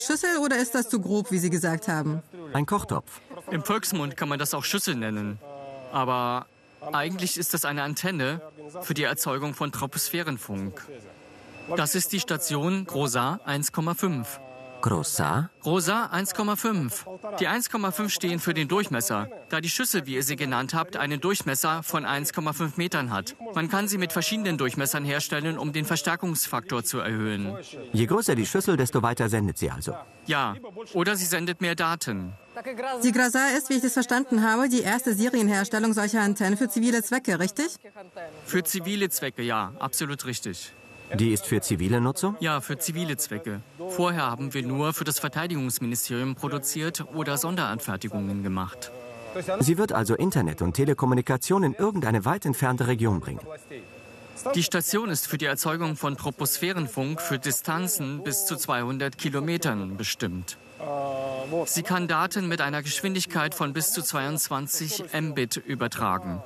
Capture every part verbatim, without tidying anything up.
Schüssel oder ist das zu grob, wie Sie gesagt haben? Ein Kochtopf. Im Volksmund kann man das auch Schüssel nennen. Aber eigentlich ist das eine Antenne für die Erzeugung von Troposphärenfunk. Das ist die Station GROSAR eins Komma fünf. GROSAR? GROSAR eins Komma fünf. Die eins Komma fünf stehen für den Durchmesser, da die Schüssel, wie ihr sie genannt habt, einen Durchmesser von eins Komma fünf Metern hat. Man kann sie mit verschiedenen Durchmessern herstellen, um den Verstärkungsfaktor zu erhöhen. Je größer die Schüssel, desto weiter sendet sie also. Ja, oder sie sendet mehr Daten. Die GROSAR ist, wie ich das verstanden habe, die erste Serienherstellung solcher Antennen für zivile Zwecke, richtig? Für zivile Zwecke, ja, absolut richtig. Die ist für zivile Nutzung? Ja, für zivile Zwecke. Vorher haben wir nur für das Verteidigungsministerium produziert oder Sonderanfertigungen gemacht. Sie wird also Internet und Telekommunikation in irgendeine weit entfernte Region bringen. Die Station ist für die Erzeugung von Troposphärenfunk für Distanzen bis zu zweihundert Kilometern bestimmt. Sie kann Daten mit einer Geschwindigkeit von bis zu zweiundzwanzig Mbit übertragen.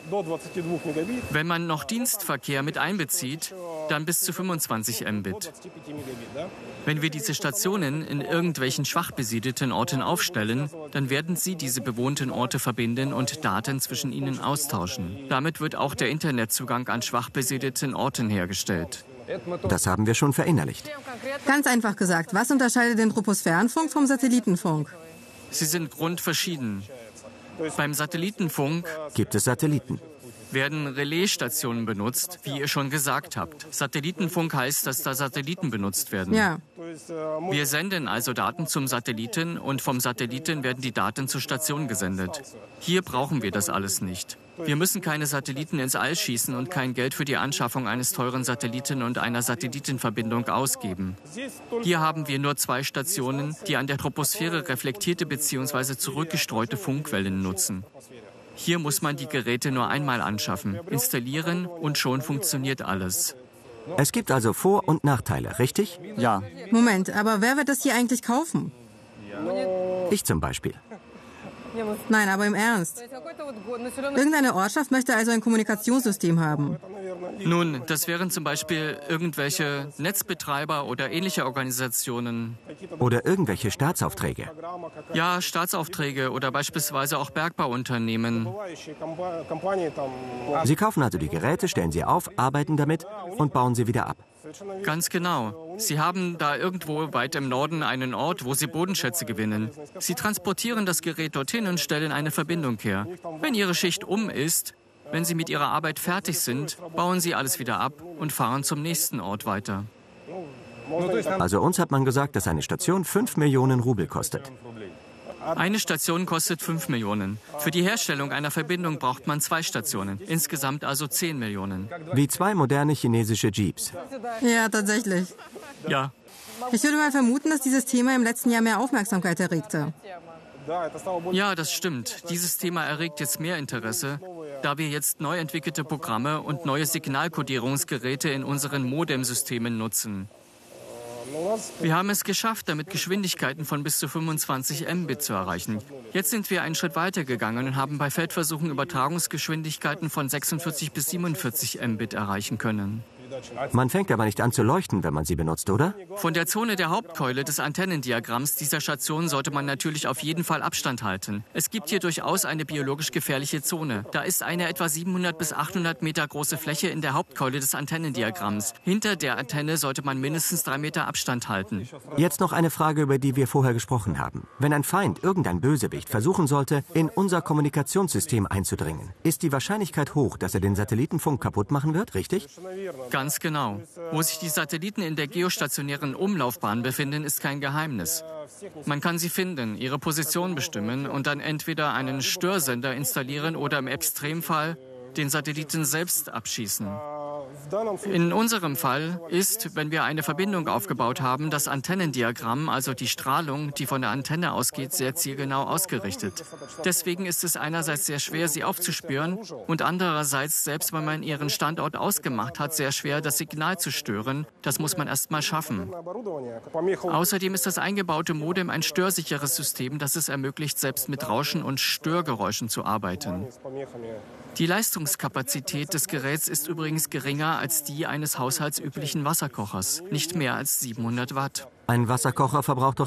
Wenn man noch Dienstverkehr mit einbezieht, dann bis zu fünfundzwanzig Mbit. Wenn wir diese Stationen in irgendwelchen schwach besiedelten Orten aufstellen, dann werden sie diese bewohnten Orte verbinden und Daten zwischen ihnen austauschen. Damit wird auch der Internetzugang an schwach besiedelten Orten hergestellt. Das haben wir schon verinnerlicht. Ganz einfach gesagt, was unterscheidet den Troposphärenfunk vom Satellitenfunk? Sie sind grundverschieden. Beim Satellitenfunk gibt es Satelliten. Werden Relaisstationen benutzt, wie ihr schon gesagt habt. Satellitenfunk heißt, dass da Satelliten benutzt werden. Ja. Wir senden also Daten zum Satelliten und vom Satelliten werden die Daten zur Station gesendet. Hier brauchen wir das alles nicht. Wir müssen keine Satelliten ins All schießen und kein Geld für die Anschaffung eines teuren Satelliten und einer Satellitenverbindung ausgeben. Hier haben wir nur zwei Stationen, die an der Troposphäre reflektierte bzw. zurückgestreute Funkwellen nutzen. Hier muss man die Geräte nur einmal anschaffen, installieren und schon funktioniert alles. Es gibt also Vor- und Nachteile, richtig? Ja. Moment, aber wer wird das hier eigentlich kaufen? Ich zum Beispiel. Nein, aber im Ernst. Irgendeine Ortschaft möchte also ein Kommunikationssystem haben. Nun, das wären zum Beispiel irgendwelche Netzbetreiber oder ähnliche Organisationen. Oder irgendwelche Staatsaufträge. Ja, Staatsaufträge oder beispielsweise auch Bergbauunternehmen. Sie kaufen also die Geräte, stellen sie auf, arbeiten damit und bauen sie wieder ab. Ganz genau. Sie haben da irgendwo weit im Norden einen Ort, wo Sie Bodenschätze gewinnen. Sie transportieren das Gerät dorthin und stellen eine Verbindung her. Wenn Ihre Schicht um ist, wenn Sie mit Ihrer Arbeit fertig sind, bauen Sie alles wieder ab und fahren zum nächsten Ort weiter. Also uns hat man gesagt, dass eine Station fünf Millionen Rubel kostet. Eine Station kostet fünf Millionen. Für die Herstellung einer Verbindung braucht man zwei Stationen. Insgesamt also zehn Millionen. Wie zwei moderne chinesische Jeeps. Ja, tatsächlich. Ja. Ich würde mal vermuten, dass dieses Thema im letzten Jahr mehr Aufmerksamkeit erregte. Ja, das stimmt. Dieses Thema erregt jetzt mehr Interesse, da wir jetzt neu entwickelte Programme und neue Signalkodierungsgeräte in unseren Modemsystemen nutzen. Wir haben es geschafft, damit Geschwindigkeiten von bis zu fünfundzwanzig Mbit zu erreichen. Jetzt sind wir einen Schritt weiter gegangen und haben bei Feldversuchen Übertragungsgeschwindigkeiten von sechsundvierzig bis siebenundvierzig Mbit erreichen können. Man fängt aber nicht an zu leuchten, wenn man sie benutzt, oder? Von der Zone der Hauptkeule des Antennendiagramms dieser Station sollte man natürlich auf jeden Fall Abstand halten. Es gibt hier durchaus eine biologisch gefährliche Zone. Da ist eine etwa siebenhundert bis achthundert Meter große Fläche in der Hauptkeule des Antennendiagramms. Hinter der Antenne sollte man mindestens drei Meter Abstand halten. Jetzt noch eine Frage, über die wir vorher gesprochen haben. Wenn ein Feind, irgendein Bösewicht, versuchen sollte, in unser Kommunikationssystem einzudringen, ist die Wahrscheinlichkeit hoch, dass er den Satellitenfunk kaputt machen wird, richtig? Ganz genau. Wo sich die Satelliten in der geostationären Umlaufbahn befinden, ist kein Geheimnis. Man kann sie finden, ihre Position bestimmen und dann entweder einen Störsender installieren oder im Extremfall den Satelliten selbst abschießen. In unserem Fall ist, wenn wir eine Verbindung aufgebaut haben, das Antennendiagramm, also die Strahlung, die von der Antenne ausgeht, sehr zielgenau ausgerichtet. Deswegen ist es einerseits sehr schwer, sie aufzuspüren und andererseits, selbst wenn man ihren Standort ausgemacht hat, sehr schwer, das Signal zu stören. Das muss man erst mal schaffen. Außerdem ist das eingebaute Modem ein störsicheres System, das es ermöglicht, selbst mit Rauschen und Störgeräuschen zu arbeiten. Die Leistungskapazität des Geräts ist übrigens geringer als die eines haushaltsüblichen Wasserkochers, nicht mehr als siebenhundert Watt. Ein Wasserkocher verbraucht doch